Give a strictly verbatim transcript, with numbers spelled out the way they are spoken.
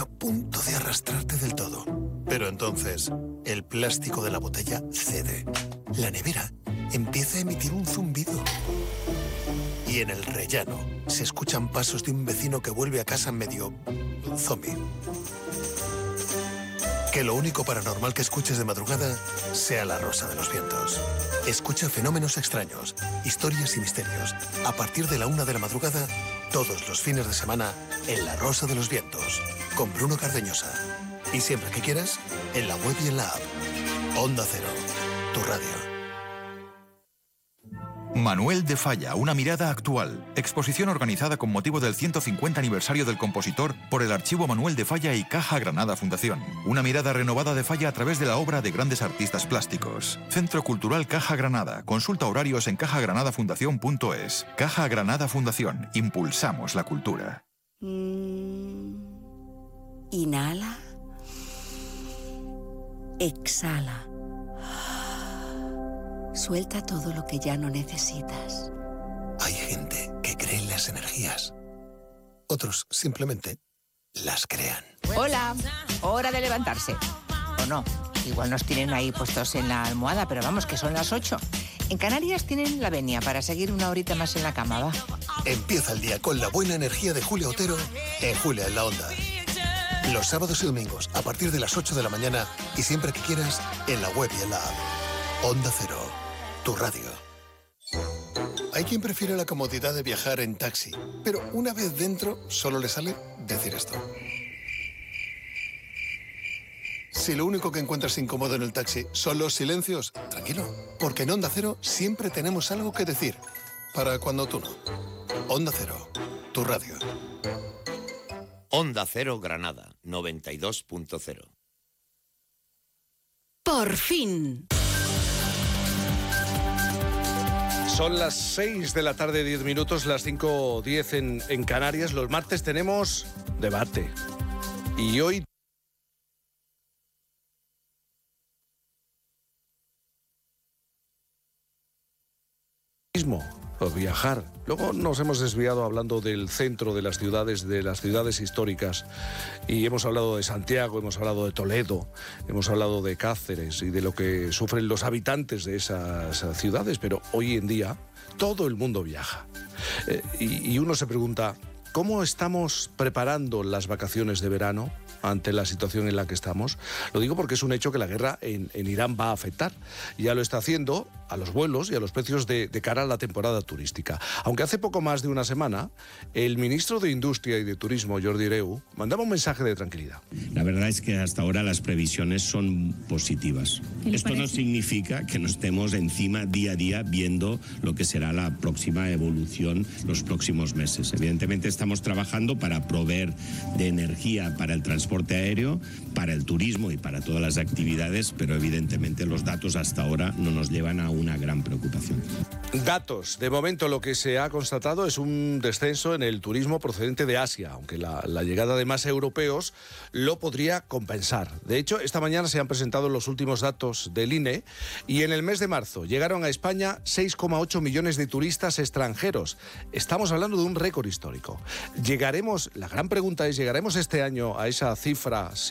a punto de arrastrarte del todo. Pero entonces, el plástico de la botella cede. La nevera empieza a emitir un zumbido. Y en el rellano se escuchan pasos de un vecino que vuelve a casa medio zombie. Que lo único paranormal que escuches de madrugada sea la Rosa de los Vientos. Escucha fenómenos extraños, historias y misterios. A partir de la una de la madrugada, todos los fines de semana, en La Rosa de los Vientos, con Bruno Cardeñosa. Y siempre que quieras, en la web y en la app. Onda Cero, tu radio. Manuel de Falla, una mirada actual. Exposición organizada con motivo del ciento cincuenta aniversario del compositor por el Archivo Manuel de Falla y Caja Granada Fundación. Una mirada renovada de Falla a través de la obra de grandes artistas plásticos. Centro Cultural Caja Granada. Consulta horarios en caja granada fundación punto es. Caja Granada Fundación. Impulsamos la cultura. Mm. Inhala. Exhala. Suelta todo lo que ya no necesitas. Hay gente que cree en las energías. Otros simplemente las crean. Hola, hora de levantarse. O no, igual nos tienen ahí puestos en la almohada, pero vamos, que son las ocho. En Canarias tienen la venia para seguir una horita más en la cama, va. Empieza el día con la buena energía de Julia Otero en Julia en la Onda. Los sábados y domingos a partir de las ocho de la mañana y siempre que quieras en la web y en la app. Onda Cero, tu radio. Hay quien prefiere la comodidad de viajar en taxi, pero una vez dentro solo le sale decir esto. Si lo único que encuentras incómodo en el taxi son los silencios, tranquilo, porque en Onda Cero siempre tenemos algo que decir, para cuando tú no. Onda Cero, tu radio. Onda Cero Granada, noventa y dos punto cero. ¡Por fin! Son las seis de la tarde, diez minutos, las cinco diez en, en Canarias. Los martes tenemos debate. Y hoy... o viajar. Luego nos hemos desviado hablando del centro de las ciudades, de las ciudades históricas, y hemos hablado de Santiago, hemos hablado de Toledo, hemos hablado de Cáceres y de lo que sufren los habitantes de esas ciudades, pero hoy en día todo el mundo viaja. Eh, y, y uno se pregunta, ¿cómo estamos preparando las vacaciones de verano ante la situación en la que estamos? Lo digo porque es un hecho que la guerra en, en Irán va a afectar. Ya lo está haciendo a los vuelos y a los precios de, de cara a la temporada turística. Aunque hace poco más de una semana, el ministro de Industria y de Turismo, Jordi Hereu, mandaba un mensaje de tranquilidad. La verdad es que hasta ahora las previsiones son positivas. Esto no significa que nos estemos encima día a día viendo lo que será la próxima evolución los próximos meses. Evidentemente estamos trabajando para proveer de energía para el transporte aéreo, para el turismo y para todas las actividades, pero evidentemente los datos hasta ahora no nos llevan a una gran preocupación. Datos. De momento lo que se ha constatado es un descenso en el turismo procedente de Asia, aunque la, la llegada de más europeos lo podría compensar. De hecho, esta mañana se han presentado los últimos datos del I N E y en el mes de marzo llegaron a España seis coma ocho millones de turistas extranjeros. Estamos hablando de un récord histórico. ¿Llegaremos, la gran pregunta es, ¿llegaremos este año a esa cifra